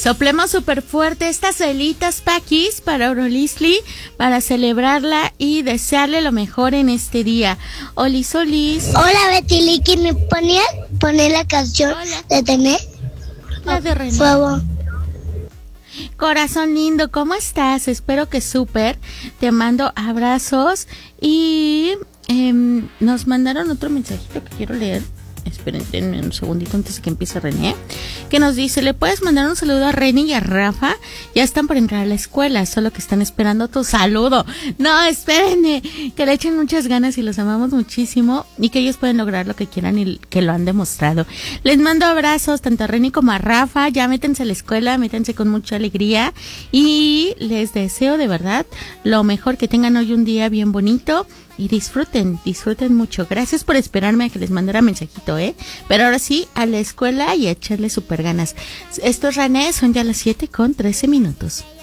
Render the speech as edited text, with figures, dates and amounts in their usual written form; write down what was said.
Soplemos súper fuerte estas velitas, Paquis, para Aurolisli, para celebrarla y desearle lo mejor en este día. Olis. Hola, Betty Licky, ¿me poner la canción de Tené? La de René. Fuego. Corazón lindo, ¿cómo estás? Espero que súper. Te mando abrazos y nos mandaron otro mensajito que quiero leer. Esperen un segundito antes de que empiece René, que nos dice: le puedes mandar un saludo a René y a Rafa, ya están por entrar a la escuela, solo que están esperando tu saludo. No, espérenme, que le echen muchas ganas y los amamos muchísimo y que ellos pueden lograr lo que quieran y que lo han demostrado. Les mando abrazos tanto a René como a Rafa, ya métanse a la escuela, métanse con mucha alegría y les deseo de verdad lo mejor, que tengan hoy un día bien bonito. Y disfruten mucho. Gracias por esperarme a que les mandara mensajito, Pero ahora sí, a la escuela y a echarle súper ganas. Esto es René, son ya las 7:13.